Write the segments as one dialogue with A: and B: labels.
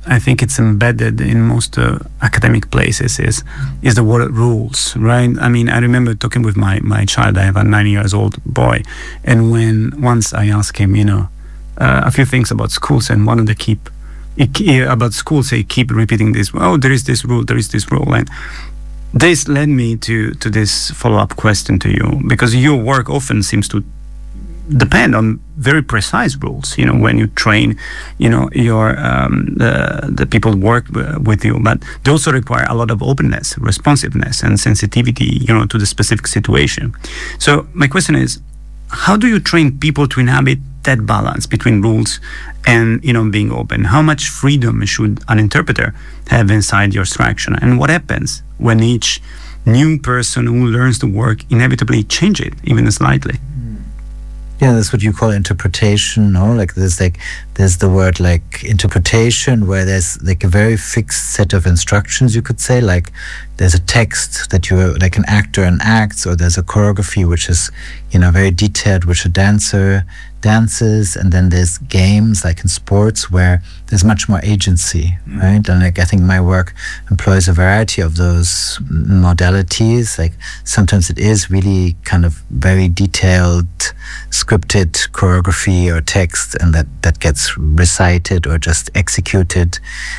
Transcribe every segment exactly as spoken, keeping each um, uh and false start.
A: I think it's embedded in most uh, academic places is is the word rules, right? I mean, I remember talking with my, my child. I have a nine years old boy, and when once I asked him, you know, uh, a few things about schools, and one of the keep he, about schools, he keep repeating this. Oh, there is this rule, there is this rule, and this led me to to this follow up question to you, because your work often seems to depend on very precise rules, you know, when you train, you know, your um, the, the people work w- with you, but they also require a lot of openness, responsiveness, and sensitivity, you know, to the specific situation. So my question is, how do you train people to inhabit that balance between rules and, you know, being open? How much freedom should an interpreter have inside your structure, and what happens when each new person who learns the work inevitably change it, even slightly?
B: Yeah, that's what you call interpretation, no? Like there's like there's the word like interpretation, where there's like a very fixed set of instructions, you could say. Like there's a text that you like an actor enacts, or there's a choreography which is, you know, very detailed, which a dancer dances, and then there's games like in sports where there's much more agency, mm. right? And like I think my work employs a variety of those modalities. Like sometimes it is really kind of very detailed scripted choreography or text, and that that gets recited or just executed,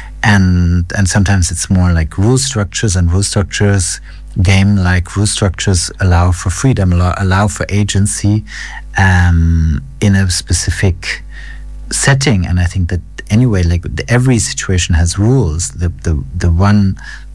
B: and and sometimes it's more like rule structures, and rule structures game like rule structures allow for freedom, allow, allow for agency um, in a specific setting. And I think that anyway, like every situation has rules. The the the one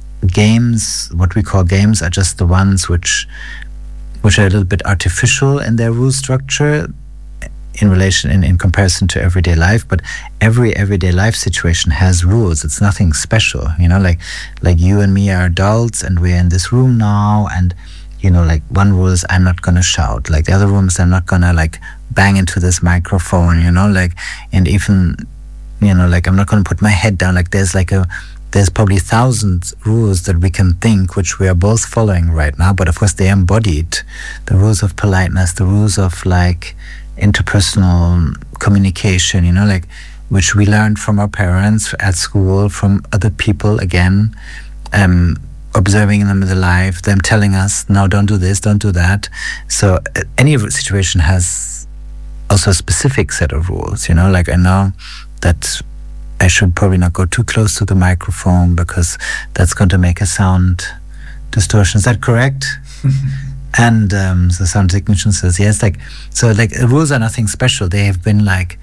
B: games, what we call games, are just the ones which which are a little bit artificial in their rule structure in relation in, in comparison to everyday life. But every everyday life situation has rules. It's nothing special, you know, like like you and me are adults and we're in this room now, and you know, like one rule is I'm not gonna shout. Like the other room is I'm not gonna like bang into this microphone, you know, like, and even, you know, like I'm not gonna put my head down. Like there's like a there's probably thousands rules that we can think which we are both following right now, but of course they embodied the rules of politeness, the rules of like interpersonal communication, you know, like which we learned from our parents at school, from other people, again, um, observing them in the life, them telling us, no, don't do this, don't do that. So uh, any situation has also a specific set of rules, you know, like I know that I should probably not go too close to the microphone because that's going to make a sound distortion. Is that correct? And um, the sound technician says, yes, like, so like rules are nothing special. They have been like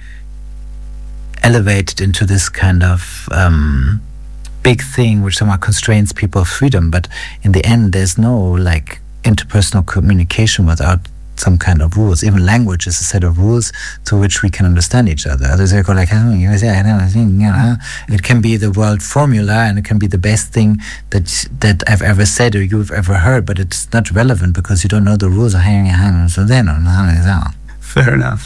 B: elevated into this kind of um, big thing which somehow constrains people's freedom. But in the end, there's no like interpersonal communication without some kind of rules. Even language is a set of rules to which we can understand each other. Others go like, oh, you say, I don't think, you know. It can be the world formula, and it can be the best thing that that I've ever said or you've ever heard, but it's not relevant because you don't know the rules of hanging out. So then,
A: fair enough.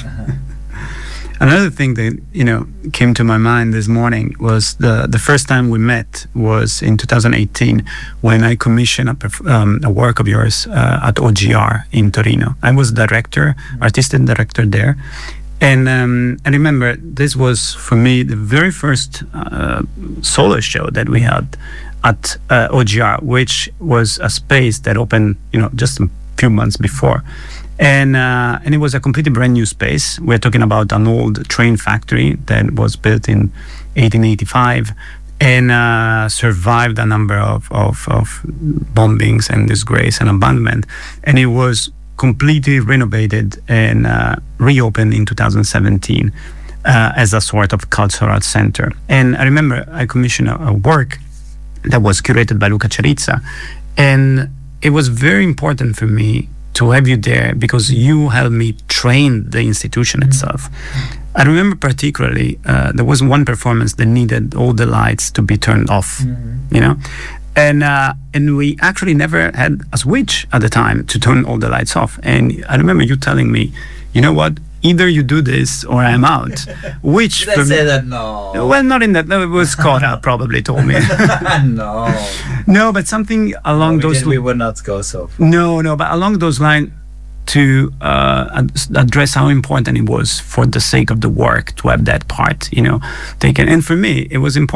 A: Another thing that, you know, came to my mind this morning was the the first time we met was in two thousand eighteen when I commissioned a, perf- um, a work of yours uh, at O G R in Torino. I was director, artistic director there. And um, I remember this was, for me, the very first uh, solo show that we had at uh, O G R, which was a space that opened, you know, just a few months before. And uh, and it was a completely brand new space. We're talking about an old train factory that was built in eighteen eighty-five and uh, survived a number of, of, of bombings and disgrace and abandonment. And it was completely renovated and uh, reopened in two thousand seventeen uh, as a sort of cultural center. And I remember I commissioned a, a work that was curated by Luca Cerizza. And it was very important for me to have you there because you helped me train the institution itself. I remember particularly uh, there was one performance that needed all the lights to be turned off, mm-hmm. you know, and uh, and we actually never had a switch at the time to turn all the lights off. And I remember you telling me, you know what? Either you do this or I'm out. Which
B: Did I say that? No.
A: Well, not in that. No, it was Cora probably told me.
B: no.
A: No, but something along
B: no, we
A: those.
B: Did, we would not go so far.
A: No, no, but along those lines, to uh, ad- address how important it was for the sake of the work to have that part, you know, taken. And for me, it was important.